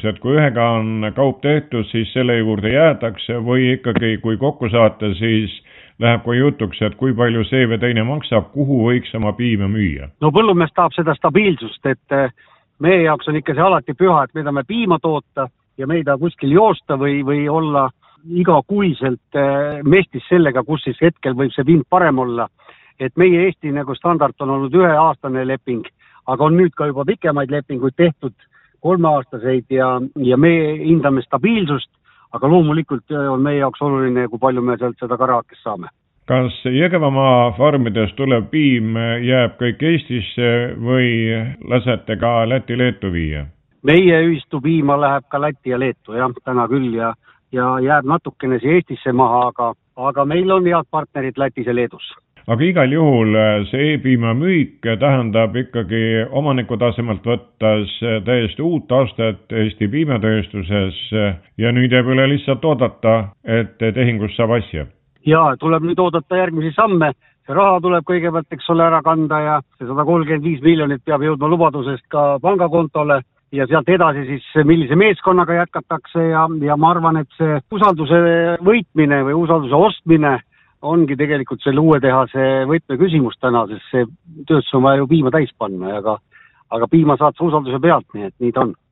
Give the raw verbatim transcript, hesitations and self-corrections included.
et kui ühega on kaup tehtud, siis selle juurde jäädakse või ikkagi, kui kokku saate, siis läheb ka jutuks, et kui palju see või teine maksab, kuhu võiks oma piima müüa? No põllumees tahab seda stabiilsust, et meie jaoks on ikka see alati püha, et me tahame piima toota ja me ei taha kuskil joosta või, või olla igakuiselt mestis sellega, kus siis hetkel võib see pind parem olla. Et meie Eesti nagu standard on olnud üheaastane leping, aga on nüüd ka juba pikemaid lepinguid tehtud kolmeaastaseid ja, ja me hindame stabiilsust, aga loomulikult on meie jaoks oluline, kui palju me sealt seda karahakest saame. Kas Jõgevamaa farmides tulev piim jääb kõik Eestisse või lasete ka Läti-Leetu viia? Meie ühistu piima läheb ka Läti ja Leetu, jah, täna küll ja, ja jääb natukene siia Eestisse maha, aga, aga meil on head partnerid Lätis ja Leedus. Aga igal juhul see e-piima müük tähendab ikkagi omaniku tasemelt võttes täiesti uut aastat Eesti piimatööstuses ja nüüd jääb üle lihtsalt oodata, et tehingus saab asja. Ja tuleb nüüd oodata järgmisi samme. See raha tuleb kõigepealt, eks ole, ära kanda ja see sada kolmkümmend viis miljonit peab jõudma lubadusest ka pangakontole ja sealt edasi siis millise meeskonnaga jätkatakse ja, ja ma arvan, et see usalduse võitmine või usalduse ostmine ongi tegelikult selle uue tehase võtme küsimus täna, sest see tööstus on vaja ju piima täis panna, aga, aga piima saad usalduse pealt, nii et nii ta on.